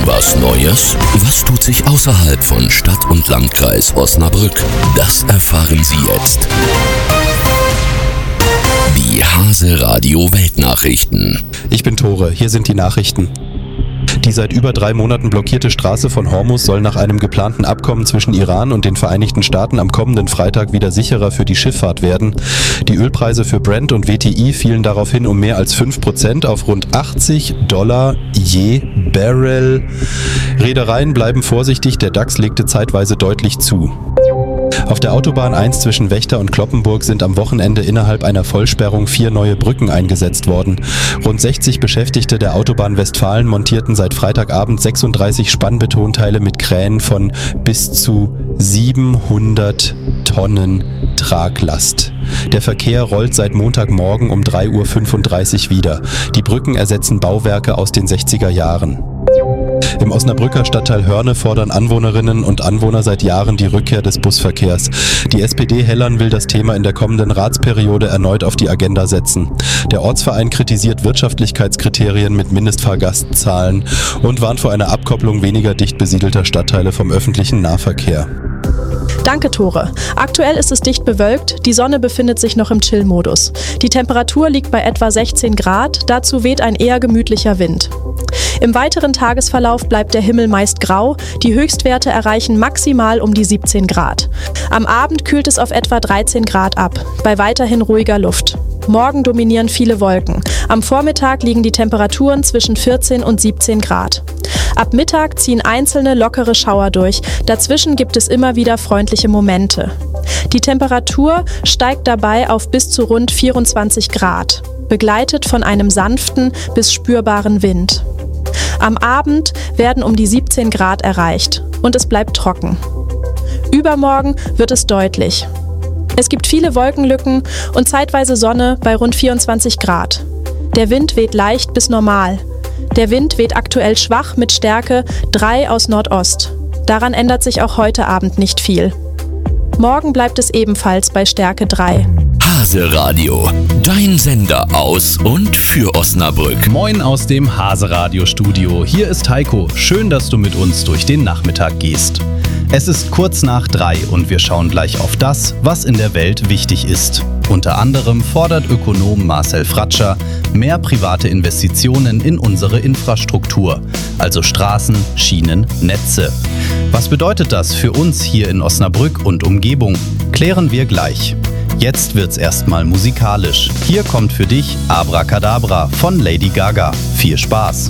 Was Neues? Was tut sich außerhalb von Stadt und Landkreis Osnabrück? Das erfahren Sie jetzt. Die Hase Radio Weltnachrichten. Ich bin Tore, hier sind die Nachrichten. Die seit über 3 Monaten blockierte Straße von Hormuz soll nach einem geplanten Abkommen zwischen Iran und den Vereinigten Staaten am kommenden Freitag wieder sicherer für die Schifffahrt werden. Die Ölpreise für Brent und WTI fielen daraufhin um mehr als 5% auf rund $80 je Barrel. Reedereien bleiben vorsichtig, der DAX legte zeitweise deutlich zu. Auf der Autobahn 1 zwischen Wächter und Cloppenburg sind am Wochenende innerhalb einer Vollsperrung 4 neue Brücken eingesetzt worden. Rund 60 Beschäftigte der Autobahn Westfalen montierten seit Freitagabend 36 Spannbetonteile mit Kränen von bis zu 700 Tonnen Traglast. Der Verkehr rollt seit Montagmorgen um 3:35 Uhr wieder. Die Brücken ersetzen Bauwerke aus den 60er Jahren. Im Osnabrücker Stadtteil Hörne fordern Anwohnerinnen und Anwohner seit Jahren die Rückkehr des Busverkehrs. Die SPD Hellern will das Thema in der kommenden Ratsperiode erneut auf die Agenda setzen. Der Ortsverein kritisiert Wirtschaftlichkeitskriterien mit Mindestfahrgastzahlen und warnt vor einer Abkopplung weniger dicht besiedelter Stadtteile vom öffentlichen Nahverkehr. Danke, Tore. Aktuell ist es dicht bewölkt, die Sonne befindet sich noch im Chill-Modus. Die Temperatur liegt bei etwa 16 Grad, dazu weht ein eher gemütlicher Wind. Im weiteren Tagesverlauf bleibt der Himmel meist grau, die Höchstwerte erreichen maximal um die 17 Grad. Am Abend kühlt es auf etwa 13 Grad ab, bei weiterhin ruhiger Luft. Morgen dominieren viele Wolken. Am Vormittag liegen die Temperaturen zwischen 14 und 17 Grad. Ab Mittag ziehen einzelne lockere Schauer durch, dazwischen gibt es immer wieder freundliche Momente. Die Temperatur steigt dabei auf bis zu rund 24 Grad, begleitet von einem sanften bis spürbaren Wind. Am Abend werden um die 17 Grad erreicht und es bleibt trocken. Übermorgen wird es deutlich. Es gibt viele Wolkenlücken und zeitweise Sonne bei rund 24 Grad. Der Wind weht leicht bis normal. Der Wind weht aktuell schwach mit Stärke 3 aus Nordost. Daran ändert sich auch heute Abend nicht viel. Morgen bleibt es ebenfalls bei Stärke 3. Hase Radio, dein Sender aus und für Osnabrück. Moin aus dem Hase Radio Studio. Hier ist Heiko. Schön, dass du mit uns durch den Nachmittag gehst. Es ist kurz nach 3 und wir schauen gleich auf das, was in der Welt wichtig ist. Unter anderem fordert Ökonom Marcel Fratscher mehr private Investitionen in unsere Infrastruktur, also Straßen, Schienen, Netze. Was bedeutet das für uns hier in Osnabrück und Umgebung? Klären wir gleich. Jetzt wird's erstmal musikalisch. Hier kommt für dich Abracadabra von Lady Gaga. Viel Spaß!